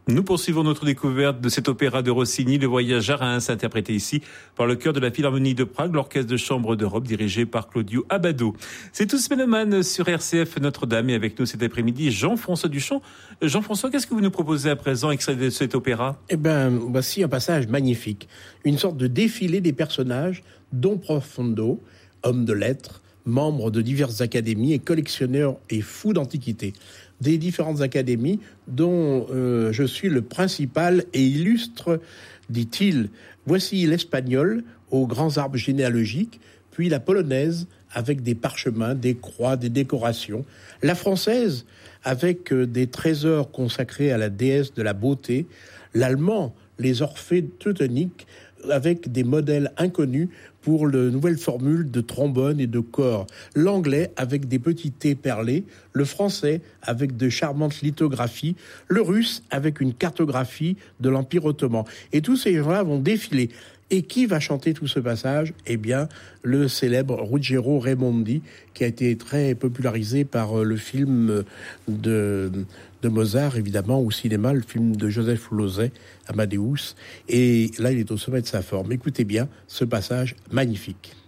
Nous poursuivons notre découverte de cet opéra de Rossini, Le Voyage à Reims, interprété ici par le chœur de la Philharmonie de Prague, l'orchestre de chambre d'Europe dirigé par Claudio Abbado. C'est Tous Mélomanes sur RCF Notre-Dame et avec nous cet après-midi Jean-François Duchamp. Jean-François, qu'est-ce que vous nous proposez à présent, extrait de cet opéra ? Voici un passage magnifique, une sorte de défilé des personnages, dont Profondo, homme de lettres, membre de diverses académies et collectionneur et fou d'antiquités. Des différentes académies dont je suis le principal et illustre, dit-il. Voici l'espagnol aux grands arbres généalogiques, puis la polonaise avec des parchemins, des croix, des décorations, la française avec des trésors consacrés à la déesse de la beauté, l'allemand, les Orphées teutoniques avec des modèles inconnus pour de nouvelles formules de trombone et de cor, l'anglais avec des petits thés perlés, le français avec de charmantes lithographies, le russe avec une cartographie de l'Empire ottoman. Et tous ces gens-là vont défiler. Et qui va chanter tout ce passage ? Eh bien, le célèbre Ruggero Raimondi, qui a été très popularisé par le film de Mozart, évidemment, au cinéma, le film de Joseph Losey, Amadeus. Et là, il est au sommet de sa forme. Écoutez bien ce passage magnifique.